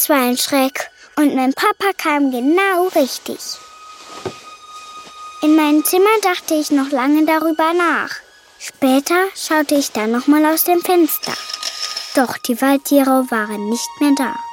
Das war ein Schreck. Und mein Papa kam genau richtig. In meinem Zimmer dachte ich noch lange darüber nach. Später schaute ich dann nochmal aus dem Fenster. Doch die Waldtiere waren nicht mehr da.